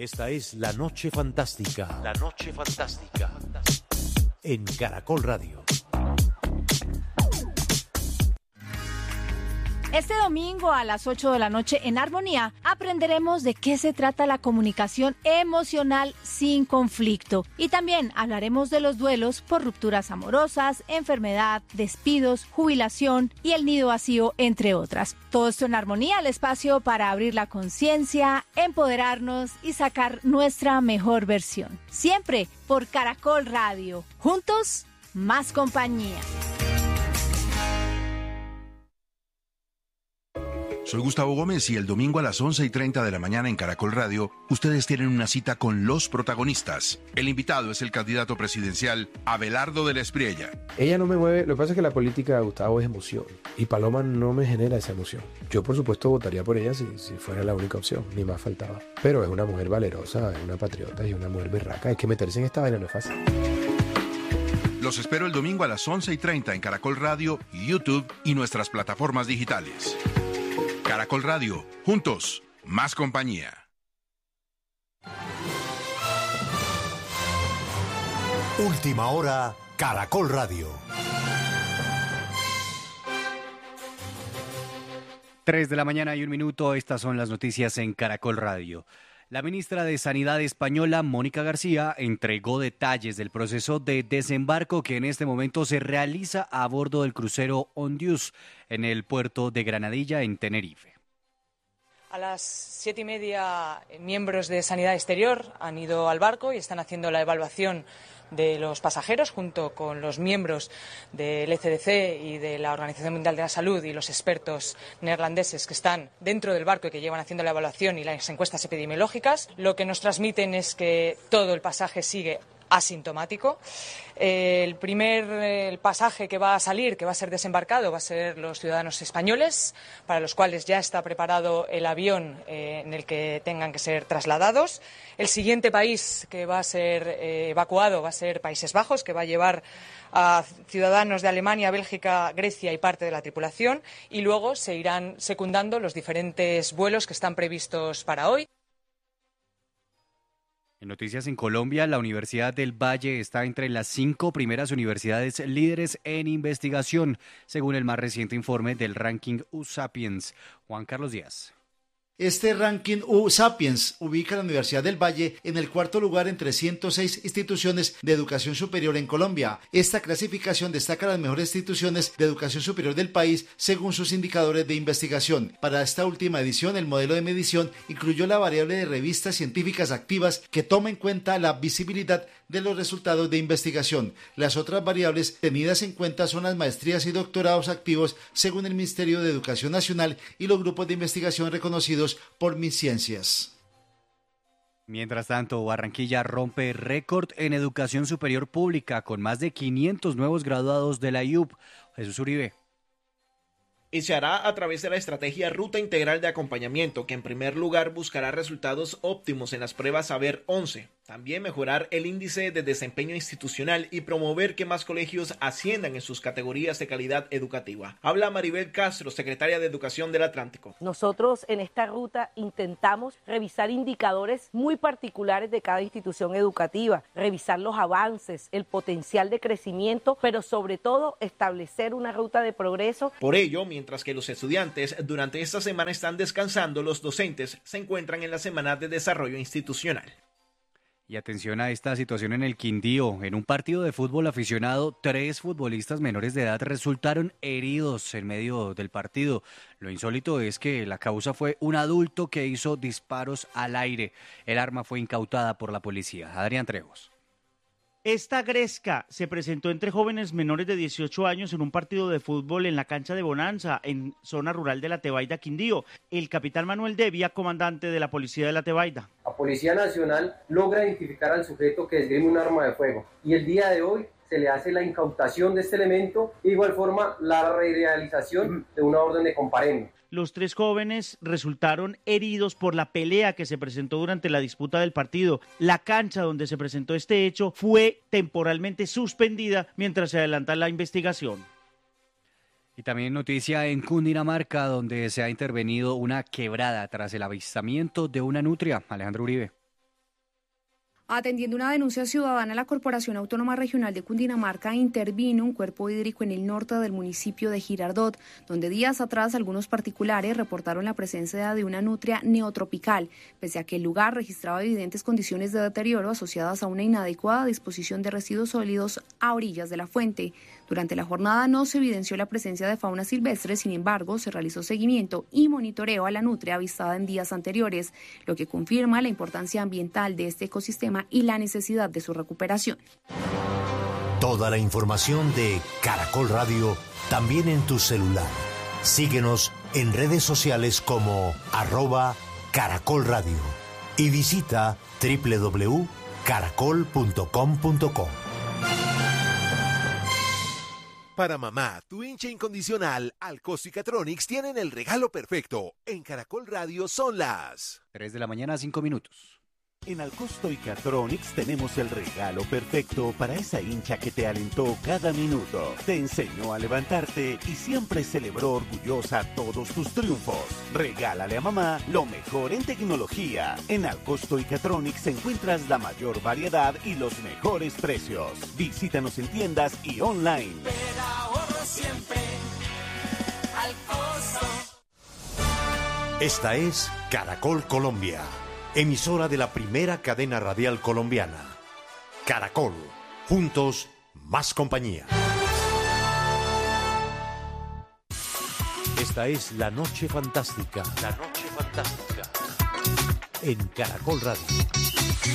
Esta es La Noche Fantástica. La Noche Fantástica. En Caracol Radio. Este domingo a las 8 de la noche en Armonía aprenderemos de qué se trata la comunicación emocional sin conflicto. Y también hablaremos de los duelos por rupturas amorosas, enfermedad, despidos, jubilación y el nido vacío, entre otras. Todo esto en Armonía, el espacio para abrir la conciencia, empoderarnos y sacar nuestra mejor versión. Siempre por Caracol Radio. Juntos, más compañía. Soy Gustavo Gómez y el domingo a las 11:30 de la mañana en Caracol Radio, ustedes tienen una cita con los protagonistas. El invitado es el candidato presidencial Abelardo de la Espriella. Ella no me mueve, lo que pasa es que la política de Gustavo es emoción y Paloma no me genera esa emoción. Yo por supuesto votaría por ella si fuera la única opción, ni más faltaba. Pero es una mujer valerosa, es una patriota y una mujer berraca, hay que meterse en esta vaina, no es fácil. Los espero el domingo a las 11:30 en Caracol Radio, YouTube y nuestras plataformas digitales. Caracol Radio, juntos, más compañía. Última hora, Caracol Radio. 3 de la mañana y 1 minuto, estas son las noticias en Caracol Radio. La ministra de Sanidad española, Mónica García, entregó detalles del proceso de desembarco que en este momento se realiza a bordo del crucero Ondius en el puerto de Granadilla, en Tenerife. A las 7:30, miembros de Sanidad Exterior han ido al barco y están haciendo la evaluación de los pasajeros junto con los miembros del ECDC y de la Organización Mundial de la Salud y los expertos neerlandeses que están dentro del barco y que llevan haciendo la evaluación y las encuestas epidemiológicas. Lo que nos transmiten es que todo el pasaje sigue asintomático. El primer pasaje que va a salir, que va a ser desembarcado, va a ser los ciudadanos españoles, para los cuales ya está preparado el avión en el que tengan que ser trasladados. El siguiente país que va a ser evacuado va a ser Países Bajos, que va a llevar a ciudadanos de Alemania, Bélgica, Grecia y parte de la tripulación, y luego se irán secundando los diferentes vuelos que están previstos para hoy. En noticias en Colombia, la Universidad del Valle está entre las 5 primeras universidades líderes en investigación, según el más reciente informe del ranking U-Sapiens. Juan Carlos Díaz. Este ranking U-Sapiens ubica a la Universidad del Valle en el cuarto lugar entre 106 instituciones de educación superior en Colombia. Esta clasificación destaca las mejores instituciones de educación superior del país según sus indicadores de investigación. Para esta última edición, el modelo de medición incluyó la variable de revistas científicas activas que toma en cuenta la visibilidad de los resultados de investigación. Las otras variables tenidas en cuenta son las maestrías y doctorados activos según el Ministerio de Educación Nacional y los grupos de investigación reconocidos por MinCiencias. Mientras tanto, Barranquilla rompe récord en educación superior pública con más de 500 nuevos graduados de la IUP. Jesús Uribe. Y se hará a través de la estrategia Ruta Integral de Acompañamiento, que en primer lugar buscará resultados óptimos en las pruebas Saber 11, también mejorar el índice de desempeño institucional y promover que más colegios asciendan en sus categorías de calidad educativa. Habla Maribel Castro, secretaria de Educación del Atlántico. Nosotros en esta ruta intentamos revisar indicadores muy particulares de cada institución educativa, revisar los avances, el potencial de crecimiento, pero sobre todo establecer una ruta de progreso. Por ello, mientras que los estudiantes durante esta semana están descansando, los docentes se encuentran en la semana de desarrollo institucional. Y atención a esta situación en el Quindío. En un partido de fútbol aficionado, 3 futbolistas menores de edad resultaron heridos en medio del partido. Lo insólito es que la causa fue un adulto que hizo disparos al aire. El arma fue incautada por la policía. Adrián Trejos. Esta gresca se presentó entre jóvenes menores de 18 años en un partido de fútbol en la cancha de Bonanza, en zona rural de la Tebaida, Quindío. El capitán Manuel Devia, comandante de la policía de la Tebaida. La Policía Nacional logra identificar al sujeto que esgrime un arma de fuego y el día de hoy se le hace la incautación de este elemento, de igual forma la realización de una orden de comparendo. Los 3 jóvenes resultaron heridos por la pelea que se presentó durante la disputa del partido. La cancha donde se presentó este hecho fue temporalmente suspendida mientras se adelanta la investigación. Y también noticia en Cundinamarca, donde se ha intervenido una quebrada tras el avistamiento de una nutria. Alejandro Uribe. Atendiendo una denuncia ciudadana, la Corporación Autónoma Regional de Cundinamarca intervino un cuerpo hídrico en el norte del municipio de Girardot, donde días atrás algunos particulares reportaron la presencia de una nutria neotropical, pese a que el lugar registraba evidentes condiciones de deterioro asociadas a una inadecuada disposición de residuos sólidos a orillas de la fuente. Durante la jornada no se evidenció la presencia de fauna silvestre, sin embargo, se realizó seguimiento y monitoreo a la nutria avistada en días anteriores, lo que confirma la importancia ambiental de este ecosistema y la necesidad de su recuperación. Toda la información de Caracol Radio también en tu celular. Síguenos en redes sociales como @Caracol Radio y visita www.caracol.com.co. Para mamá, tu hincha incondicional, Alcosto y Catronics tienen el regalo perfecto. En Caracol Radio son las 3 de la mañana, 5 minutos. En Alcosto y Catronics tenemos el regalo perfecto para esa hincha que te alentó cada minuto, te enseñó a levantarte y siempre celebró orgullosa todos tus triunfos. Regálale a mamá lo mejor en tecnología. En Alcosto y Catronics encuentras la mayor variedad y los mejores precios. Visítanos en tiendas y online. Siempre Alcosto. Esta es Caracol Colombia, emisora de la primera cadena radial colombiana. Caracol, juntos, más compañía. Esta es La Noche Fantástica. La Noche Fantástica. En Caracol Radio.